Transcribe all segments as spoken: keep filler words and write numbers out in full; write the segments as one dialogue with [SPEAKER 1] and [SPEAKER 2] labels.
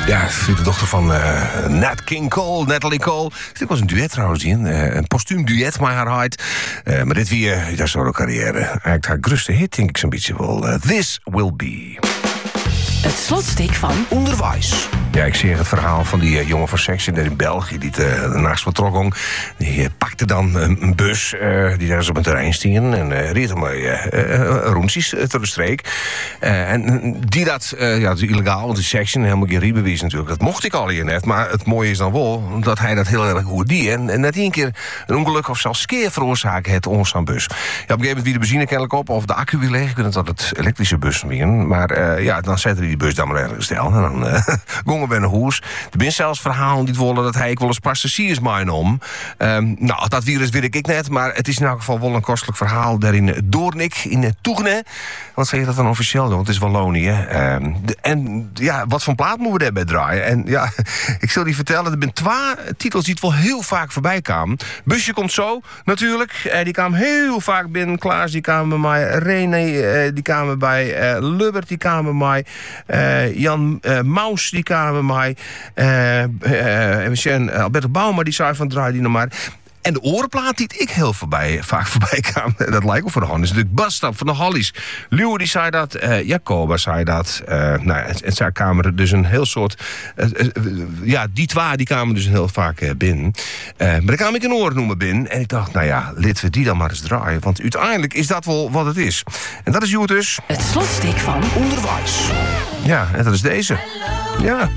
[SPEAKER 1] Ja, de dochter van uh, Nat King Cole, Natalie Cole. Dit was een duet trouwens in. Uh, een postuum duet, maar haar height. Uh, maar dit weer, dat solo carrière. Eigenlijk haar grootste hit, denk ik zo'n beetje wel. Uh, This Will Be.
[SPEAKER 2] Het slotstuk van
[SPEAKER 1] Onderwijs. Ja, ik zie het verhaal van die uh, jongen van Section daar in België. Die uh, naast vertrokken. Die uh, pakte dan een, een bus. Uh, die daar eens op het terrein stien. En uh, reed hem uh, uh, roenties uh, door de streek. Uh, en die dat, uh, ja, dat is illegaal. Want die Section, helemaal geen riebewijs natuurlijk. Dat mocht ik al hier net. Maar het mooie is dan wel dat hij dat heel erg goed deed. En, en net één keer een ongeluk of zelfs skeer veroorzaken het ons aan bus. Ja, op een gegeven moment wie de benzine kennelijk op. Of de accu weer leeg. Ik weet niet dat het elektrische bus waren. Maar uh, ja, dan zetten die die bus dan maar ergens stil. En dan uh, gongen we naar huis. Er zijn zelfs verhalen die willen dat hij ik wel eens passagiers mijn om. Um, nou, dat virus weet ik net. Maar het is in elk geval wel een kostelijk verhaal daar in Doornik, in Toegene. Wat zeg je dat dan officieel? Want het is Wallonië. Um, de, en ja, wat voor plaat moeten we daarbij draaien? En ja, ik zal die vertellen. Er zijn twee titels die het wel heel vaak voorbij kwamen. Busje komt zo, natuurlijk. Uh, die kwam heel vaak binnen. Klaas, die kwamen bij mij. René, uh, die kwamen bij. Uh, Lubbert, die kwamen bij mij. Uh, Jan uh, Maus, die kwamen bij mij. Uh, uh, en we Alberto Bauma, die zei van draai die nog maar. En de orenplaat die ik heel voorbij, vaak voorbij kwam, dat lijkt wel voor de hand, is natuurlijk Bastap van de Hollies. Leeuwen die zei dat, uh, Jacoba zei dat. Uh, nou, het, het zijn kamer dus een heel soort. Uh, uh, ja, die twee die kwamen dus heel vaak uh, binnen. Uh, maar dan kwam ik een oor noemen binnen. En ik dacht, nou ja, laten we die dan maar eens draaien. Want uiteindelijk is dat wel wat het is. En dat is hoe het dus.
[SPEAKER 2] Het slotstuk van
[SPEAKER 1] Onderwijs. Ja, en dat is deze. Ja.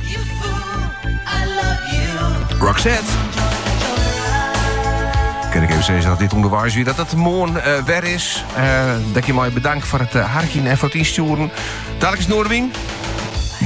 [SPEAKER 1] Roxette. Kan ik even zeggen dat dit onderwijs weer dat het mooi uh, weer is. Uh, dat je mij bedankt voor het uh, hartje en voor het insturen. Dadelijk is Noorwing.